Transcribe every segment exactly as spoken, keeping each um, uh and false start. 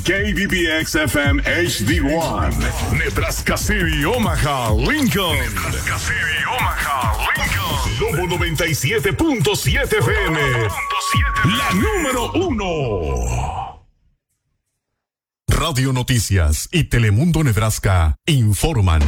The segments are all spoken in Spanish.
K B B X F M H D uno, Nebraska City, Omaha, Lincoln. Nebraska City, Omaha, Lincoln. Lobo noventa y siete punto siete F M. La número uno. Radio Noticias y Telemundo Nebraska informan.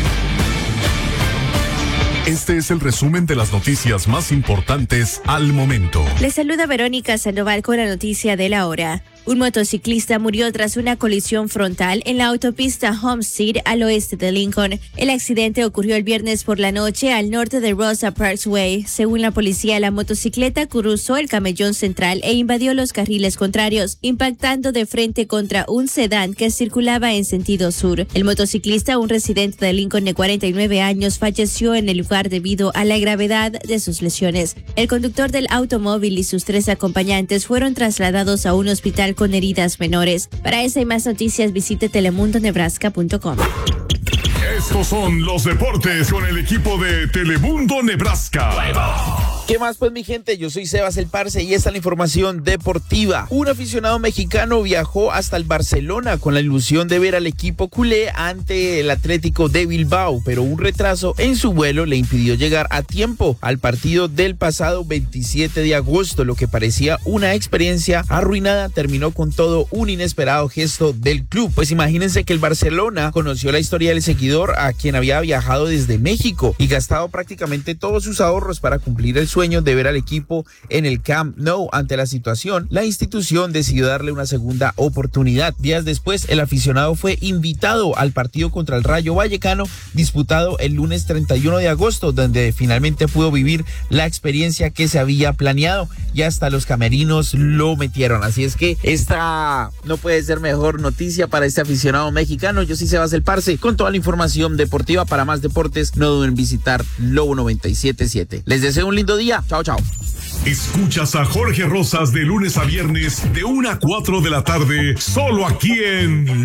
Este es el resumen de las noticias más importantes al momento. Les saluda Verónica Sandoval con la noticia de la hora. Un motociclista murió tras una colisión frontal en la autopista Homestead al oeste de Lincoln. El accidente ocurrió el viernes por la noche al norte de Rosa Parks Way. Según la policía, la motocicleta cruzó el camellón central e invadió los carriles contrarios, impactando de frente contra un sedán que circulaba en sentido sur. El motociclista, un residente de Lincoln de cuarenta y nueve años, falleció en el lugar debido a la gravedad de sus lesiones. El conductor del automóvil y sus tres acompañantes fueron trasladados a un hospital con heridas menores. Para esa y más noticias, visite telemundo nebraska punto com. Estos son los deportes con el equipo de Telemundo Nebraska. ¿Qué más pues mi gente? Yo soy Sebas el Parce y esta es la información deportiva. Un aficionado mexicano viajó hasta el Barcelona con la ilusión de ver al equipo culé ante el Atlético de Bilbao, pero un retraso en su vuelo le impidió llegar a tiempo al partido del pasado veintisiete de agosto. Lo que parecía una experiencia arruinada terminó con todo un inesperado gesto del club. Pues imagínense que el Barcelona conoció la historia del seguidor a quien había viajado desde México y gastado prácticamente todos sus ahorros para cumplir el sueño de ver al equipo en el Camp Nou. Ante la situación, la institución decidió darle una segunda oportunidad. Días después, el aficionado fue invitado al partido contra el Rayo Vallecano, disputado el lunes treinta y uno de agosto, donde finalmente pudo vivir la experiencia que se había planeado y hasta los camerinos lo metieron. Así es que esta no puede ser mejor noticia para este aficionado mexicano. Yo soy Sebas el Parce con toda la información deportiva. Para más deportes, no duden en visitar Lobo noventa y siete punto siete. Les deseo un lindo día. Chao, chao. Escuchas a Jorge Rosas de lunes a viernes de una a cuatro de la tarde, solo aquí en